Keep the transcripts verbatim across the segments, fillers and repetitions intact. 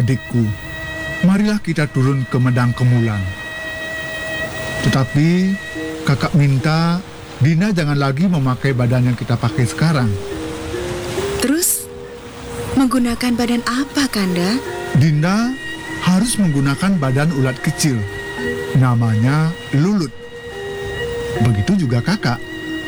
adikku, marilah kita turun ke Medang Kemulan. Tetapi kakak minta Dinda jangan lagi memakai badan yang kita pakai sekarang. Terus, menggunakan badan apa, Kanda? Dinda harus menggunakan badan ulat kecil. Namanya Lulut. Begitu juga kakak.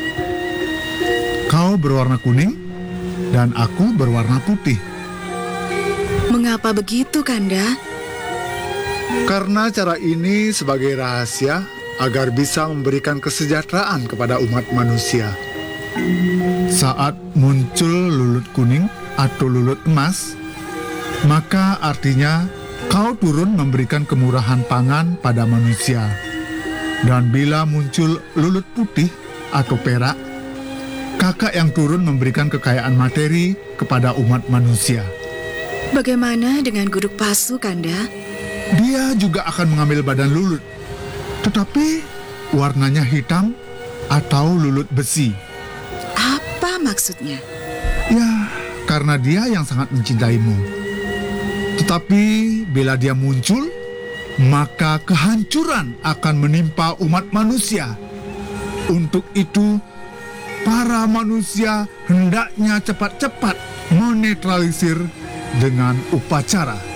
Kau berwarna kuning dan aku berwarna putih. Mengapa begitu, Kanda? Karena cara ini sebagai rahasia agar bisa memberikan kesejahteraan kepada umat manusia. Saat muncul lulut kuning atau lulut emas, maka artinya kau turun memberikan kemurahan pangan pada manusia. Dan bila muncul lulut putih atau perak, kakak yang turun memberikan kekayaan materi kepada umat manusia. Bagaimana dengan Guduk Pasu, Kanda? Dia juga akan mengambil badan lulut, tetapi warnanya hitam atau lulut besi. Apa maksudnya? Ya, karena dia yang sangat mencintaimu. Tetapi bila dia muncul, maka kehancuran akan menimpa umat manusia. Untuk itu, para manusia hendaknya cepat-cepat menetralisir dengan upacara.